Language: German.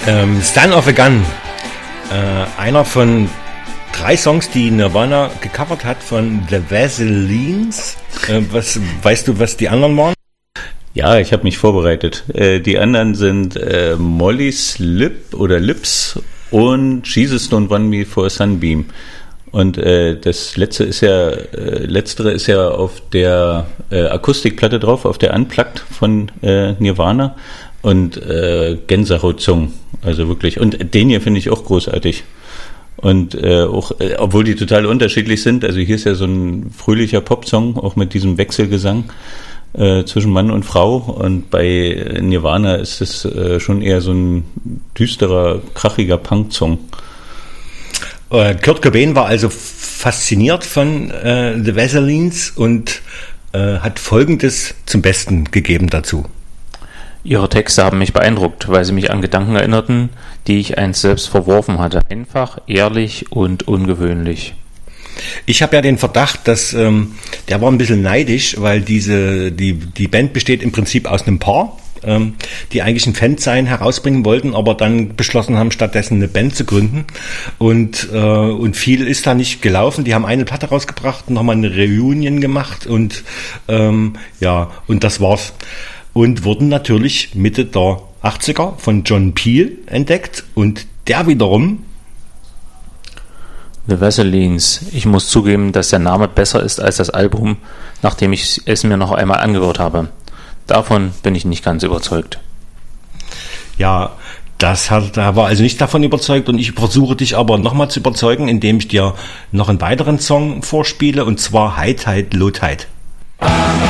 Son of a Gun. Einer von 3 Songs, die Nirvana gecovert hat von The Vaselines. Weißt du, was die anderen waren? Ja, ich habe mich vorbereitet. Die anderen sind Molly's Lip oder Lips und Jesus Don't Want Me for a Sunbeam. Und das letztere ist ja auf der Akustikplatte drauf, auf der Unplugged von Nirvana. Und Gänsehaut-Song, also wirklich. Und den hier finde ich auch großartig. Und auch, obwohl die total unterschiedlich sind, also hier ist ja so ein fröhlicher Popsong, auch mit diesem Wechselgesang zwischen Mann und Frau. Und bei Nirvana ist es schon eher so ein düsterer, krachiger Punk-Song. Kurt Cobain war also fasziniert von The Vaselines und hat Folgendes zum Besten gegeben dazu. Ihre Texte haben mich beeindruckt, weil sie mich an Gedanken erinnerten, die ich einst selbst verworfen hatte. Einfach, ehrlich und ungewöhnlich. Ich habe ja den Verdacht, dass der war ein bisschen neidisch, weil die Band besteht im Prinzip aus einem Paar, die eigentlich ein Fansign herausbringen wollten, aber dann beschlossen haben, stattdessen eine Band zu gründen. Und viel ist da nicht gelaufen. Die haben eine Platte rausgebracht, nochmal eine Reunion gemacht und und das war's. Und wurden natürlich Mitte der 80er von John Peel entdeckt und der wiederum The Vaselines. Ich muss zugeben, dass der Name besser ist als das Album, nachdem ich es mir noch einmal angehört habe. Davon bin ich nicht ganz überzeugt. Ja, da war also nicht davon überzeugt und ich versuche dich aber nochmal zu überzeugen, indem ich dir noch einen weiteren Song vorspiele und zwar High Tide, Low Tide.